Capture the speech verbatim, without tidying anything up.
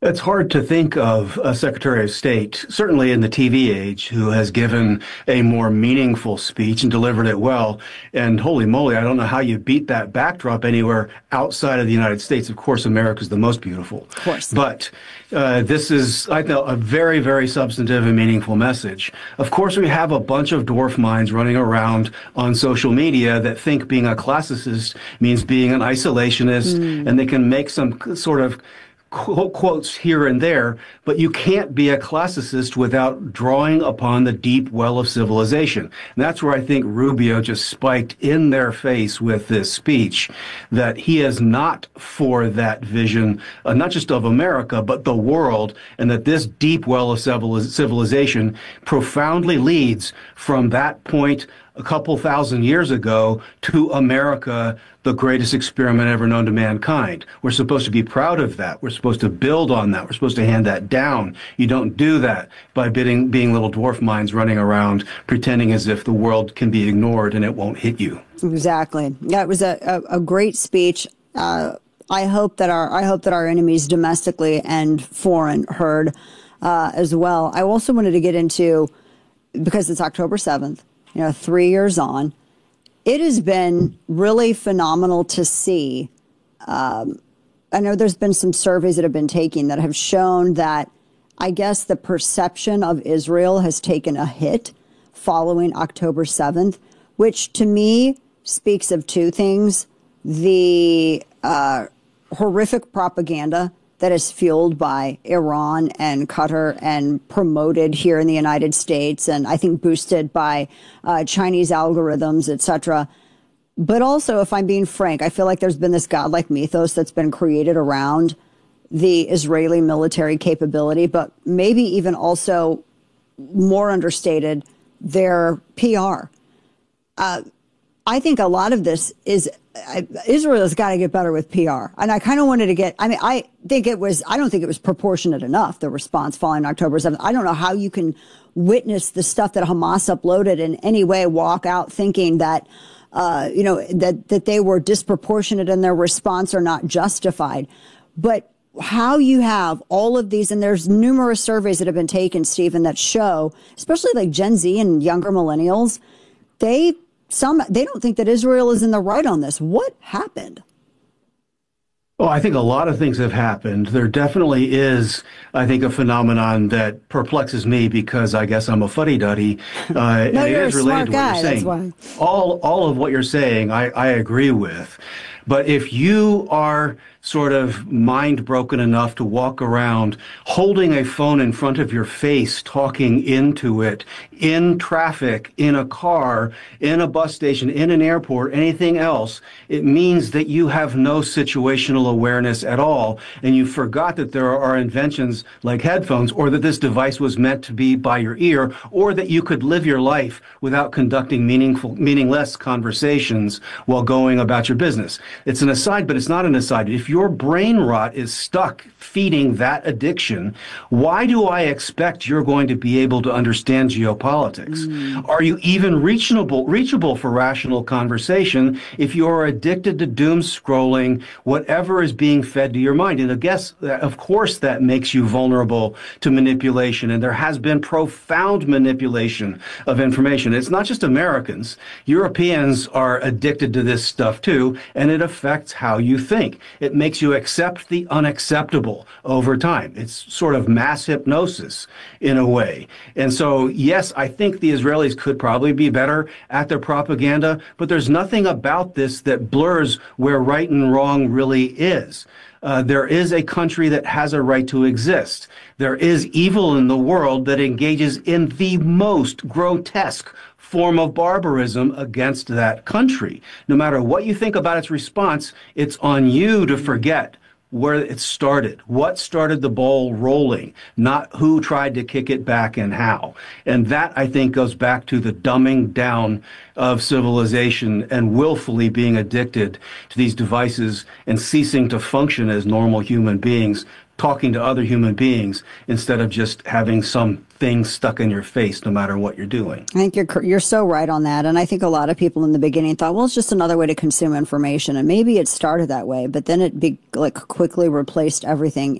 It's hard to think of a Secretary of State, certainly in the T V age, who has given a more meaningful speech and delivered it well. And holy moly, I don't know how you beat that backdrop anywhere outside of the United States. Of course, America's the most beautiful. Of course. But uh, this is, I know, a very, very substantive and meaningful message. Of course, we have a bunch of dwarf minds running around on social media that think being a classicist means being an isolationist, mm. and they can make some sort of quotes here and there, but you can't be a classicist without drawing upon the deep well of civilization. And that's where I think Rubio just spiked in their face with this speech, that he is not for that vision, uh, not just of America, but the world, and that this deep well of civilization profoundly leads from that point a couple thousand years ago to America, the greatest experiment ever known to mankind. We're supposed to be proud of that. We're supposed to build on that. We're supposed to hand that down. You don't do that by bidding, being little dwarf minds running around pretending as if the world can be ignored and it won't hit you. Exactly. That was a, a, a great speech. Uh, I hope that our I hope that our enemies domestically and foreign heard uh, as well. I also wanted to get into, because it's October seventh, you know, three years on, it has been really phenomenal to see. Um, I know there's been some surveys that have been taken that have shown that, I guess, the perception of Israel has taken a hit following October seventh, which to me speaks of two things. The uh, horrific propaganda that is fueled by Iran and Qatar and promoted here in the United States, and I think boosted by uh, Chinese algorithms, et cetera. But also, if I'm being frank, I feel like there's been this godlike mythos that's been created around the Israeli military capability, but maybe even also more understated, their P R. Uh, I think a lot of this is uh, Israel has got to get better with P R. And I kind of wanted to get, I mean, I think it was, I don't think it was proportionate enough, the response following October seventh. I don't know how you can witness the stuff that Hamas uploaded in any way, walk out thinking that, uh, you know, that, that they were disproportionate in their response or not justified. But how you have all of these, and there's numerous surveys that have been taken, Stephen, that show, especially like Gen Z and younger millennials, they Some they don't think that Israel is in the right on this. What happened? Well, I think a lot of things have happened. There definitely is, I think, a phenomenon that perplexes me because I guess I'm a fuddy-duddy. Uh, no, and it you're is a related smart to guy, what you're saying. that's why. All, all of what you're saying, I, I agree with. But if you are sort of mind broken enough to walk around holding a phone in front of your face, talking into it, in traffic, in a car, in a bus station, in an airport, anything else, it means that you have no situational awareness at all. And you forgot that there are inventions like headphones, or that this device was meant to be by your ear, or that you could live your life without conducting meaningful, meaningless conversations while going about your business. It's an aside, but it's not an aside. If your brain rot is stuck feeding that addiction, why do I expect you're going to be able to understand geopolitics? Mm. Are you even reachable, reachable for rational conversation if you're addicted to doom scrolling, whatever is being fed to your mind? And I guess, of course, that makes you vulnerable to manipulation. And there has been profound manipulation of information. It's not just Americans. Europeans are addicted to this stuff, too, and it affects how you think. It makes you accept the unacceptable over time. It's sort of mass hypnosis in a way. And so, yes, I think the Israelis could probably be better at their propaganda, but there's nothing about this that blurs where right and wrong really is. Uh, there is a country that has a right to exist. There is evil in the world that engages in the most grotesque form of barbarism against that country. No matter what you think about its response, it's on you to forget where it started, what started the ball rolling, not who tried to kick it back and how. And that, I think, goes back to the dumbing down of civilization and willfully being addicted to these devices and ceasing to function as normal human beings, talking to other human beings instead of just having some thing stuck in your face no matter what you're doing. I think you're you're so right on that. And I think a lot of people in the beginning thought, well, it's just another way to consume information. And maybe it started that way, but then it be, like quickly replaced everything.